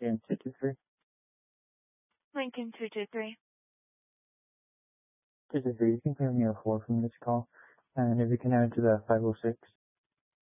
Lincoln 223. Lincoln 223. 223, you can clear me a 4 from this call. And if you can add to the 506